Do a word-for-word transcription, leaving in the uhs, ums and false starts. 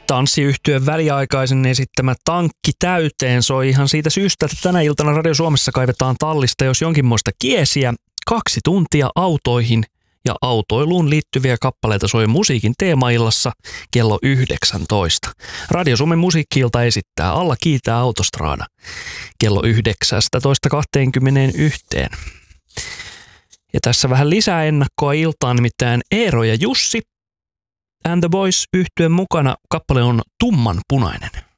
Tanssiyhtyön väliaikaisen esittämä Tankki täyteen soi ihan siitä syystä, että tänä iltana Radio Suomessa kaivetaan tallista jos jonkinmoista kiesiä. Kaksi tuntia autoihin ja autoiluun liittyviä kappaleita soi musiikin teemaillassa kello yhdeksäntoista. Radio Suomen musiikki-ilta esittää Alla kiitää Autostrada kello yhdeksäntoista kaksikymmentäyksi. Ja tässä vähän lisää ennakkoa iltaan, nimittäin Eero ja Jussi and the Boys -yhtyeen mukana. Kappale on Tummanpunainen.